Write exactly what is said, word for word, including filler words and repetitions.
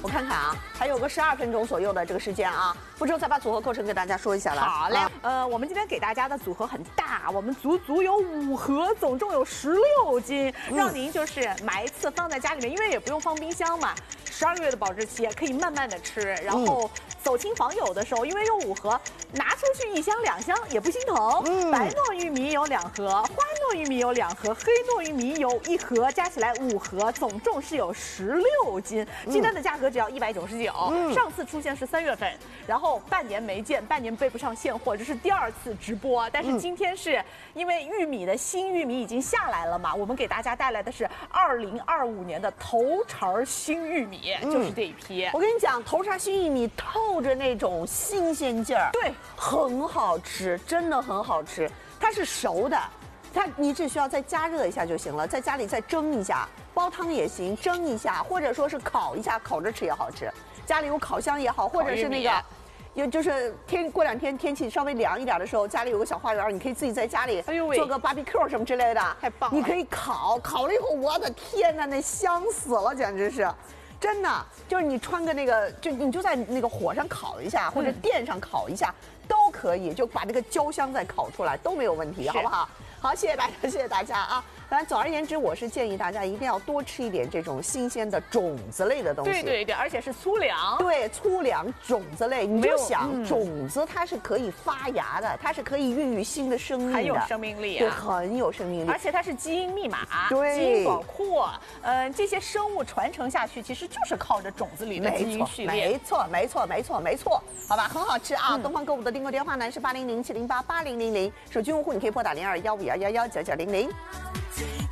看看啊，还有个十二分钟左右的这个时间啊，不知道再把组合构成给大家说一下了。 好嘞，啊、呃，我们今天给大家的组合很大，我们足足有五盒，总重有十六斤，让您就是买一次放在家里面，因为也不用放冰箱嘛，十二个月的保质期，可以慢慢的吃，然后走亲访友的时候，因为有五盒，拿出去一箱两箱也不心疼。嗯、白糯玉米有两盒，花糯玉米有两盒，黑糯玉米有一盒，加起来五盒，总重是有十六斤。鸡蛋的价格只要一百九十九，上次出现是三月份，然后半年没见，半年备不上现货，这是第二次直播。但是今天是因为玉米的新玉米已经下来了嘛，我们给大家带来的是二零二五年的头茬新玉米，嗯、就是这一批。 我跟你讲，头茬新玉米透着那种新鲜劲儿， 对， 很好吃，真的很好吃。它是熟的，它你只需要再加热一下就行了，在家里再蒸一下，煲汤也行，蒸一下，或者说是烤一下，烤着吃也好吃。家里有烤箱也好，或者是那个。有就是天过两天天气稍微凉一点的时候，家里有个小花园，你可以自己在家里做个 barbecue 什么之类的， 太棒了！ 你可以烤，烤了以后，我的天呐，那香死了，简直是，真的，就是你穿个那个，就你就在那个火上烤一下，或者电上烤一下、嗯、都可以，就把这个焦香再烤出来都没有问题，好不好？好，谢谢大家，谢谢大家啊！当然，总而言之，我是建议大家一定要多吃一点这种新鲜的种子类的东西。 对对对，而且是粗粮。 对，粗粮种子类，你就想、嗯、种子它是可以发芽的，它是可以孕育新的生命的， 很有生命力啊， 对，很有生命力， 而且它是基因密码， 对， 基因宝库。嗯、呃，这些生物传承下去，其实就是靠着种子里的基因序列。 没错，没错，没错，没错，好吧，很好吃啊！嗯、东方购物的订购电话呢是八零零七零八八零零零，手机用户你可以拨打零二幺五幺幺幺九九零零。